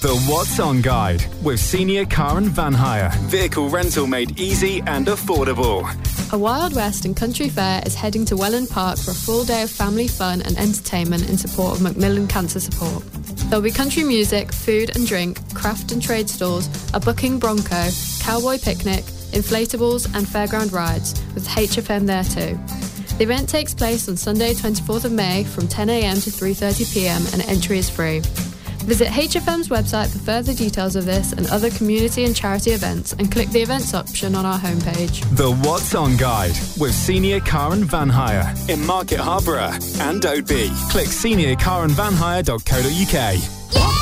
The What's On Guide with Senior Car and Van Hire. Vehicle rental made easy and affordable. A Wild West and Country Fair is heading to Welland Park for a full day of family fun and entertainment in support of Macmillan Cancer Support. There'll be country music, food and drink, craft and trade stalls, a bucking bronco, cowboy picnic, inflatables and fairground rides, with HFM there too. The event takes place on Sunday 24th of May from 10am to 3:30pm and entry is free. Visit HFM's website for further details of this and other community and charity events and click the events option on our homepage. The What's On Guide with Senior Car and Van Hire in Market Harborough and Oadby. Click seniorcarandvanhire.co.uk. Yeah!